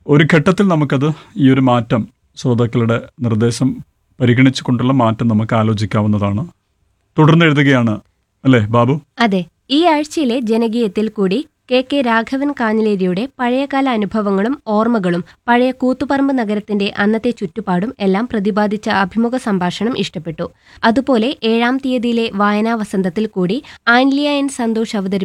ഒരു ഘട്ടത്തിൽ നമുക്കത് ഈ ഒരു മാറ്റം ശ്രോതാക്കളുടെ നിർദ്ദേശം പരിഗണിച്ചുകൊണ്ടുള്ള മാറ്റം നമുക്ക് ആലോചിക്കാവുന്നതാണ്. തുടർന്ന് എഴുതുകയാണ് അല്ലേ ബാബു? അതെ, ഈ ആഴ്ചയിലെ ജനകീയത്തിൽ കൂടി കെ രാഘവൻ കാഞ്ഞിലേരിയുടെ പഴയകാല അനുഭവങ്ങളും ഓർമ്മകളും പഴയ കൂത്തുപറമ്പ് നഗരത്തിന്റെ അന്നത്തെ ചുറ്റുപാടും എല്ലാം പ്രതിപാദിച്ച അഭിമുഖ സംഭാഷണം ഇഷ്ടപ്പെട്ടു. അതുപോലെ 7-ാം തീയതിയിലെ വായനാ വസന്തത്തിൽ കൂടി ആൻലിയ എൻ സന്തോഷ്